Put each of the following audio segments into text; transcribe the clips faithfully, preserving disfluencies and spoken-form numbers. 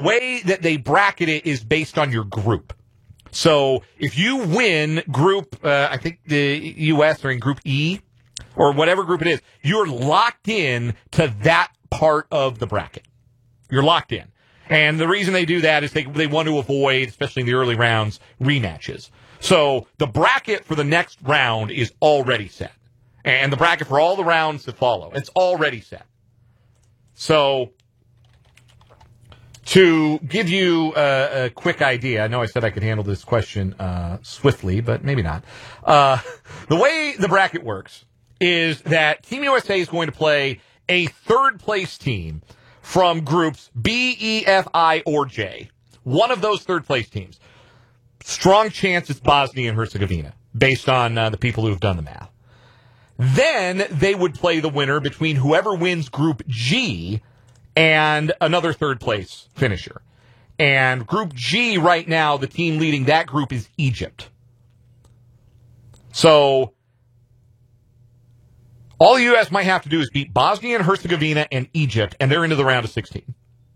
way that they bracket it is based on your group. So if you win group, uh, I think the U S are in group E, or whatever group it is, you're locked in to that part of the bracket. You're locked in. And the reason they do that is they they want to avoid, especially in the early rounds, rematches. So the bracket for the next round is already set. And the bracket for all the rounds that follow, it's already set. So to give you a, a quick idea, I know I said I could handle this question uh, swiftly, but maybe not. Uh, the way the bracket works is that Team U S A is going to play a third-place team from groups B, E, F, I, or J. One of those third-place teams. Strong chance it's Bosnia and Herzegovina, based on uh, the people who have done the math. Then they would play the winner between whoever wins Group G and another third-place finisher. And Group G right now, the team leading that group is Egypt. So all the U S might have to do is beat Bosnia and Herzegovina and Egypt, and they're into the round of sixteen.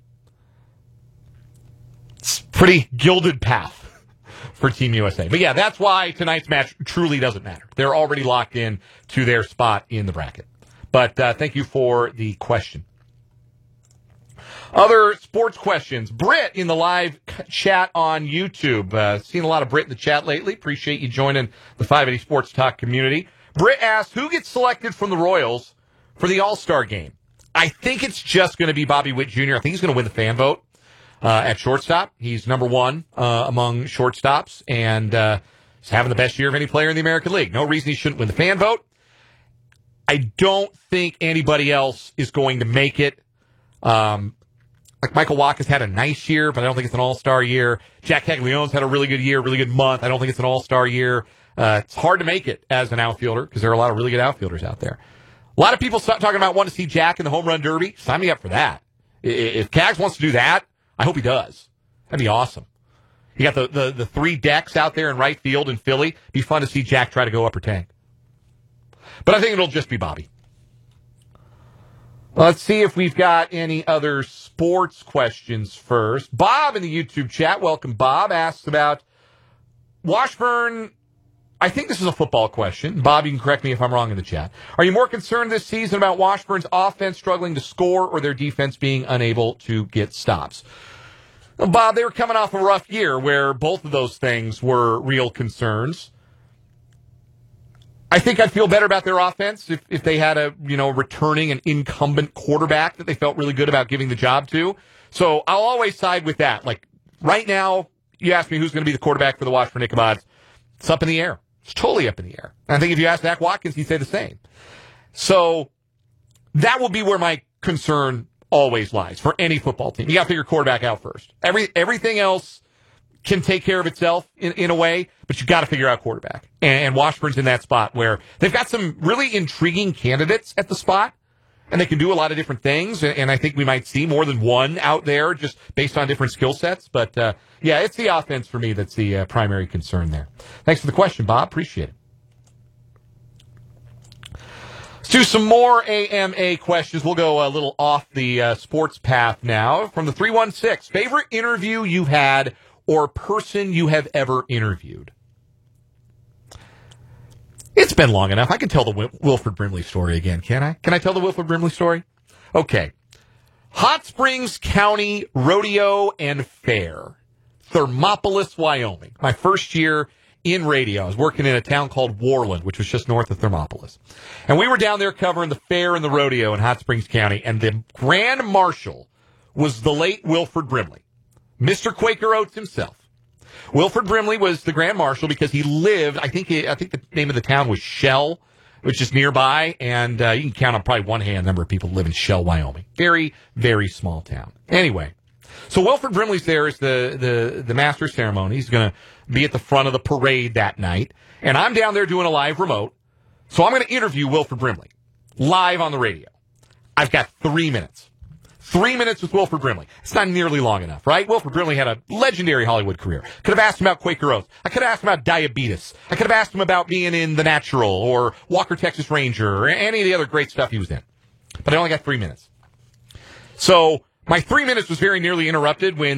It's a pretty gilded path for Team U S A. But yeah, that's why tonight's match truly doesn't matter. They're already locked in to their spot in the bracket. But uh, thank you for the question. Other sports questions. Britt in the live chat on YouTube. Uh, seen a lot of Britt in the chat lately. Appreciate you joining the five eighty Sports Talk community. Britt asked, who gets selected from the Royals for the All-Star game? I think it's just going to be Bobby Witt Junior I think he's going to win the fan vote uh, at shortstop. He's number one uh, among shortstops, and uh, he's having the best year of any player in the American League. No reason he shouldn't win the fan vote. I don't think anybody else is going to make it. Um, like Michael Wacha's had a nice year, but I don't think it's an all-star year. Jack Caglianone's had a really good year, really good month. I don't think it's an all-star year. Uh, it's hard to make it as an outfielder because there are a lot of really good outfielders out there. A lot of people start talking about wanting to see Jack in the home run derby. Sign me up for that. If Cags wants to do that, I hope he does. That'd be awesome. You got the, the, the three decks out there in right field in Philly. Be fun to see Jack try to go upper tank. But I think it'll just be Bobby. Let's see if we've got any other sports questions first. Bob in the YouTube chat, welcome Bob, asks about Washburn. I think this is a football question. Bob, you can correct me if I'm wrong in the chat. Are you more concerned this season about Washburn's offense struggling to score or their defense being unable to get stops? Well, Bob, they were coming off a rough year where both of those things were real concerns. I think I'd feel better about their offense if, if they had a, you know, returning an incumbent quarterback that they felt really good about giving the job to. So I'll always side with that. Like right now, you ask me who's going to be the quarterback for the Washburn Ichabods. It's up in the air. It's totally up in the air. And I think if you ask Zach Watkins, he'd say the same. So that will be where my concern always lies for any football team. You got to figure quarterback out first. Every everything else can take care of itself in, in a way, but you got to figure out quarterback. And, and Washburn's in that spot where they've got some really intriguing candidates at the spot, and they can do a lot of different things. And, and I think we might see more than one out there just based on different skill sets. But, uh, yeah, it's the offense for me that's the uh, primary concern there. Thanks for the question, Bob. Appreciate it. Let's do some more A M A questions. We'll go a little off the uh, sports path now. From the three one six, favorite interview you've had or person you have ever interviewed? It's been long enough. I can tell the Wil- Wilford Brimley story again, can I? Can I tell the Wilford Brimley story? Okay. Hot Springs County Rodeo and Fair, Thermopolis, Wyoming. My first year in radio. I was working in a town called Worland, which was just north of Thermopolis. And we were down there covering the fair and the rodeo in Hot Springs County, and the Grand Marshal was the late Wilford Brimley, Mister Quaker Oats himself. Wilford Brimley was the Grand Marshal because he lived, I think he, I think the name of the town was Shell, which is nearby, and uh, you can count on probably one hand the number of people who live in Shell, Wyoming. Very, very small town. Anyway, so Wilford Brimley's there as the, the, the master of ceremony. He's going to be at the front of the parade that night, and I'm down there doing a live remote, so I'm going to interview Wilford Brimley live on the radio. I've got three minutes. Three minutes with Wilford Brimley. It's not nearly long enough, right? Wilford Brimley had a legendary Hollywood career. Could have asked him about Quaker Oats. I could have asked him about diabetes. I could have asked him about being in The Natural or Walker, Texas Ranger or any of the other great stuff he was in. But I only got three minutes. So my three minutes was very nearly interrupted when